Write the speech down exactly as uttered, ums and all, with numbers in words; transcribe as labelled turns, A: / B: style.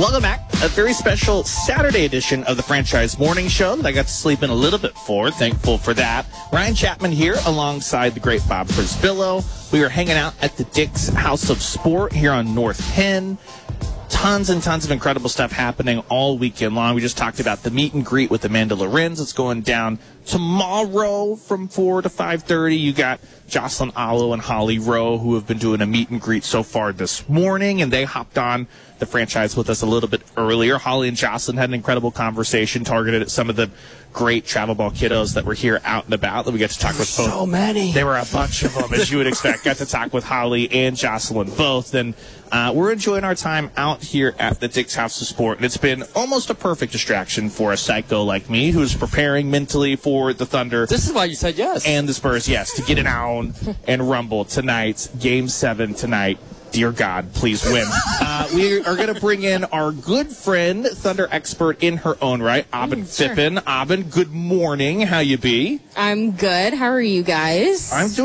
A: Welcome back. A very special Saturday edition of the Franchise Morning Show that I got to sleep in a little bit for. Thankful for that. Ryan Chapman here alongside the great Bob Frisbillo. We are hanging out at the Dick's House of Sport here on North Penn. Tons and tons of incredible stuff happening all weekend long. We just talked about the meet and greet with Amanda Lorenz. It's going down tomorrow from four to five thirty. You got Jocelyn Allo and Holly Rowe, who have been doing a meet and greet so far this morning, and they hopped on the franchise with us a little bit earlier. Holly and Jocelyn had an incredible conversation targeted at some of the great travel ball kiddos that were here out and about that we got to talk with both.
B: So many.
A: There were a bunch of them, as you would expect. Got to talk with Holly and Jocelyn both. And uh, we're enjoying our time out here at the Dick's House of Sport. And it's been almost a perfect distraction for a psycho like me who's preparing mentally for the Thunder.
B: This is why you said yes.
A: And the Spurs, yes, to get it on and rumble tonight. Game seven tonight. Dear God, please win. Uh, we are going to bring in our good friend, Thunder expert in her own right, Aubin
C: Mm, sure.
A: Phippen. Aubin, good morning. How you be?
C: I'm good. How are you guys?
A: I'm doing